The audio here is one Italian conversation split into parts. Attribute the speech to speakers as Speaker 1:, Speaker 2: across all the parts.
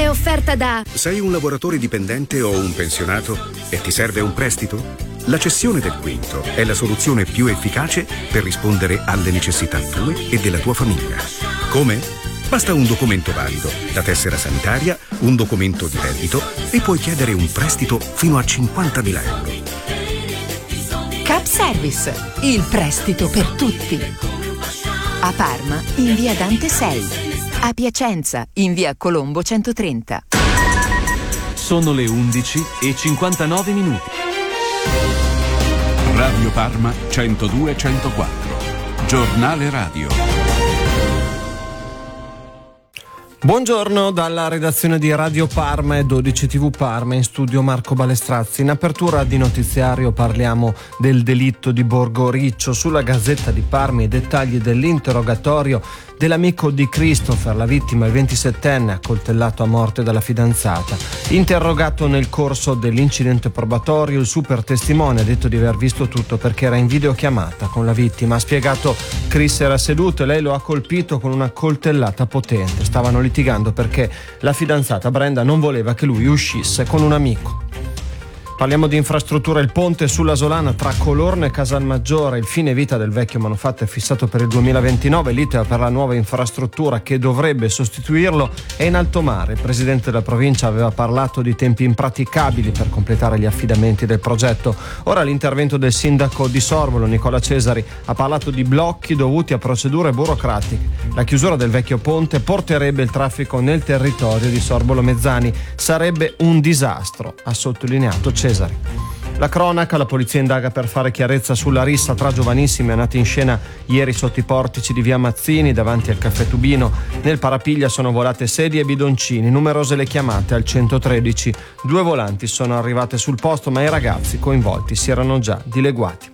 Speaker 1: È offerta da...
Speaker 2: Sei un lavoratore dipendente o un pensionato e ti serve un prestito? La cessione del quinto è la soluzione più efficace per rispondere alle necessità tue e della tua famiglia. Come? Basta un documento valido, la tessera sanitaria, un documento di reddito e puoi chiedere un prestito fino a 50.000 euro.
Speaker 3: Cap Service, il prestito per tutti. A Parma, in via Dante 6. A Piacenza, in via Colombo 130.
Speaker 4: Sono le 11:59. Radio Parma 102-104. Giornale radio.
Speaker 5: Buongiorno dalla redazione di Radio Parma e 12 TV Parma, in studio Marco Balestrazzi. In apertura di notiziario parliamo del delitto di Borgo Riccio. Sulla Gazzetta di Parma i dettagli dell'interrogatorio dell'amico di Christopher, la vittima, il 27enne, accoltellato a morte dalla fidanzata. Interrogato nel corso dell'incidente probatorio, il super testimone ha detto di aver visto tutto perché era in videochiamata con la vittima. Ha spiegato: Chris era seduto e lei lo ha colpito con una coltellata potente. Stavano litigando perché la fidanzata Brenda non voleva che lui uscisse con un amico. Parliamo di infrastruttura. Il ponte sulla Solana tra Colorno e Casalmaggiore. Il fine vita del vecchio manufatto è fissato per il 2029. L'iter per la nuova infrastruttura che dovrebbe sostituirlo è in alto mare. Il presidente della provincia aveva parlato di tempi impraticabili per completare gli affidamenti del progetto. Ora l'intervento del sindaco di Sorbolo, Nicola Cesari, ha parlato di blocchi dovuti a procedure burocratiche. La chiusura del vecchio ponte porterebbe il traffico nel territorio di Sorbolo Mezzani. Sarebbe un disastro, ha sottolineato Cesari. La cronaca: la polizia indaga per fare chiarezza sulla rissa tra giovanissimi nati in scena ieri sotto i portici di via Mazzini davanti al caffè Tubino. Nel parapiglia sono volate sedie e bidoncini, numerose le chiamate al 113. 2 volanti sono arrivate sul posto, ma i ragazzi coinvolti si erano già dileguati.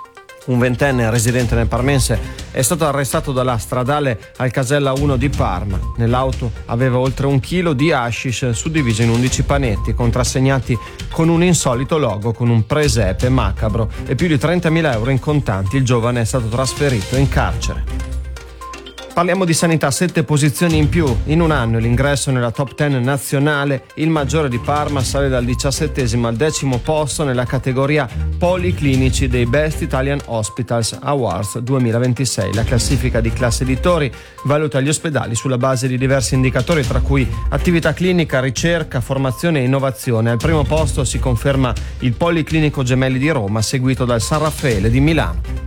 Speaker 5: Un 20enne residente nel parmense è stato arrestato dalla stradale al Casella 1 di Parma. Nell'auto aveva oltre 1 chilo di hashish suddiviso in 11 panetti, contrassegnati con un insolito logo con un presepe macabro e più di 30.000 euro in contanti. Il giovane è stato trasferito in carcere. Parliamo di sanità: 7 posizioni in più in un anno. L'ingresso nella top 10 nazionale. Il Maggiore di Parma sale dal 17° al 10° posto nella categoria policlinici dei Best Italian Hospitals Awards 2026. La classifica di Classe Editori valuta gli ospedali sulla base di diversi indicatori, tra cui attività clinica, ricerca, formazione e innovazione. Al primo posto si conferma il Policlinico Gemelli di Roma, seguito dal San Raffaele di Milano.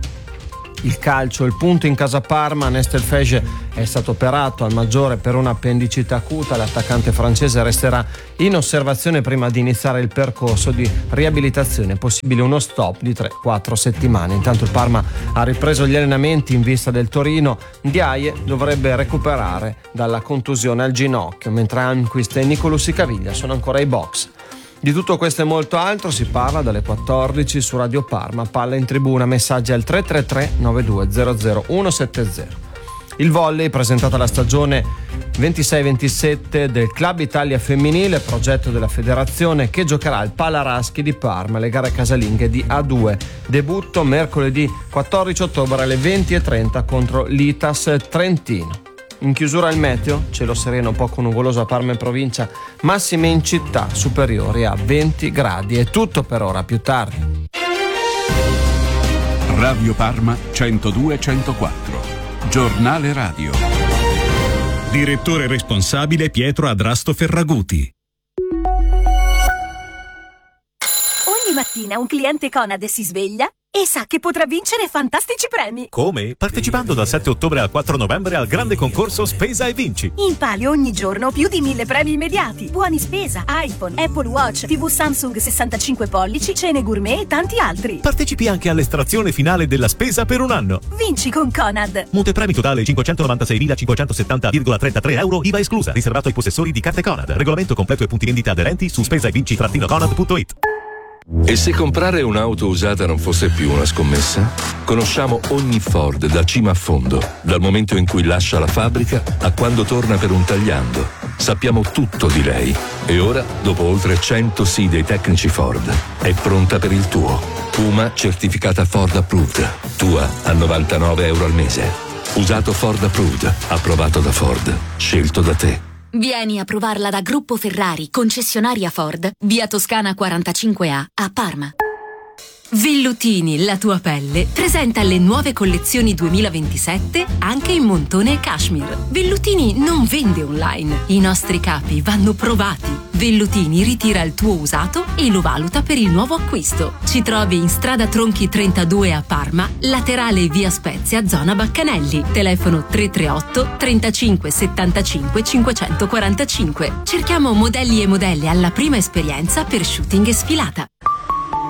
Speaker 5: Il calcio, il punto in casa Parma. Nestor Fege è stato operato al Maggiore per un'appendicite acuta. L'attaccante francese resterà in osservazione prima di iniziare il percorso di riabilitazione, possibile uno stop di 3-4 settimane. Intanto il Parma ha ripreso gli allenamenti in vista del Torino. Ndiaye dovrebbe recuperare dalla contusione al ginocchio, mentre Almquist e Nicolussi Caviglia sono ancora ai box. Di tutto questo e molto altro si parla dalle 14 su Radio Parma. Palla in tribuna, messaggi al 333 9200 170. Il volley, presentata la stagione 26-27 del Club Italia Femminile, progetto della federazione, che giocherà al Palaraschi di Parma le gare casalinghe di A2. Debutto mercoledì 14 ottobre alle 20:30 contro l'Itas Trentino. In chiusura il meteo: cielo sereno poco nuvoloso a Parma e provincia, massime in città superiori a 20 gradi. È tutto per ora, più tardi.
Speaker 4: Radio Parma 102-104. Giornale radio.
Speaker 6: Direttore responsabile Pietro Adrasto Ferraguti.
Speaker 7: Ogni mattina un cliente Conad si sveglia e sa che potrà vincere fantastici premi.
Speaker 8: Come? Partecipando dal 7 ottobre al 4 novembre al grande concorso Spesa e Vinci.
Speaker 7: In palio ogni giorno più di 1000 premi immediati. Buoni spesa, iPhone, Apple Watch, TV Samsung 65 pollici, cene gourmet e tanti altri.
Speaker 8: Partecipi anche all'estrazione finale della spesa per un anno.
Speaker 7: Vinci con Conad.
Speaker 8: Montepremi totale 596.570,33 euro, IVA esclusa. Riservato ai possessori di carte Conad. Regolamento completo e punti vendita aderenti su spesaevinci-conad.it.
Speaker 9: E se comprare un'auto usata non fosse più una scommessa? Conosciamo ogni Ford da cima a fondo, dal momento in cui lascia la fabbrica a quando torna per un tagliando. Sappiamo tutto di lei. E ora, dopo oltre 100 sì dei tecnici Ford, è pronta per il tuo. Puma certificata Ford Approved. Tua a 99 euro al mese. Usato Ford Approved. Approvato da Ford. Scelto da te.
Speaker 1: Vieni a provarla da Gruppo Ferrari, concessionaria Ford, via Toscana 45A, a Parma. Vellutini, la tua pelle, presenta le nuove collezioni 2027 anche in montone e cashmere. Vellutini non vende online, i nostri capi vanno provati. Vellutini ritira il tuo usato e lo valuta per il nuovo acquisto. Ci trovi in strada Tronchi 32 a Parma, laterale via Spezia, zona Baccanelli. Telefono 338 35 75 545. Cerchiamo modelli e modelle alla prima esperienza per shooting e sfilata.